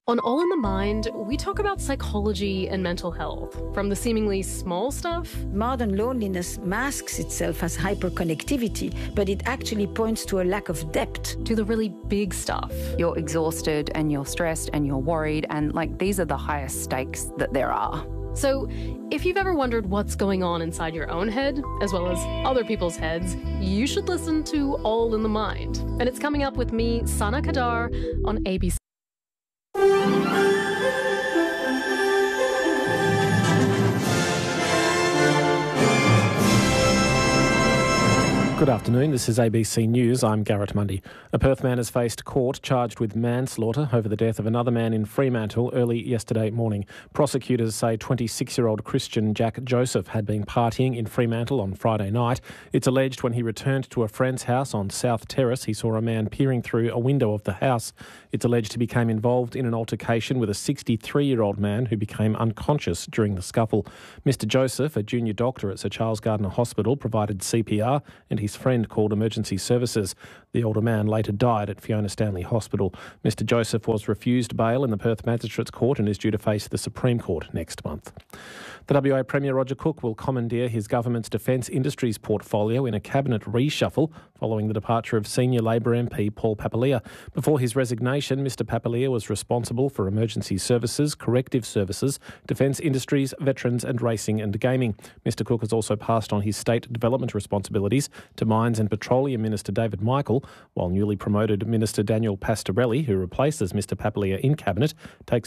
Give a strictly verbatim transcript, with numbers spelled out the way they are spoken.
On All in the Mind, we talk about psychology and mental health, from the seemingly small stuff. Modern loneliness masks itself as hyperconnectivity, but it actually points to a lack of depth. To the really big stuff. You're exhausted and you're stressed and you're worried, and like these are the highest stakes that there are. So if you've ever wondered what's going on inside your own head, as well as other people's heads, you should listen to All in the Mind. And it's coming up with me, Sana Kadar, on A B C. Good afternoon, this is A B C News. I'm Garrett Mundy. A Perth man has faced court charged with manslaughter over the death of another man in Fremantle early yesterday morning. Prosecutors say twenty-six-year-old Christian Jack Joseph had been partying in Fremantle on Friday night. It's alleged when he returned to a friend's house on South Terrace, he saw a man peering through a window of the house. It's alleged he became involved in an altercation with a sixty-three-year-old man who became unconscious during the scuffle. Mister Joseph, a junior doctor at Sir Charles Gardner Hospital, provided C P R and he his friend called emergency services. The older man later died at Fiona Stanley Hospital. Mister Joseph was refused bail in the Perth Magistrates Court and is due to face the Supreme Court next month. The W A Premier Roger Cook will commandeer his government's defence industries portfolio in a cabinet reshuffle following the departure of senior Labor M P Paul Papalia. Before his resignation, Mister Papalia was responsible for emergency services, corrective services, defence industries, veterans and racing and gaming. Mister Cook has also passed on his state development responsibilities to Mines and Petroleum Minister David Michael, while newly promoted Minister Daniel Pastorelli, who replaces Mister Papalia in Cabinet, takes